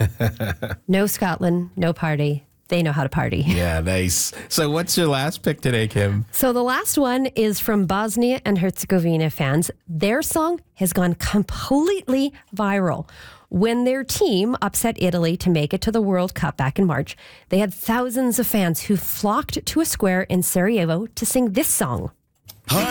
No Scotland, no party. They know how to party. Yeah, nice. So what's your last pick today, Kim? So the last one is from Bosnia and Herzegovina fans. Their song has gone completely viral. When their team upset Italy to make it to the World Cup back in March, they had thousands of fans who flocked to a square in Sarajevo to sing this song.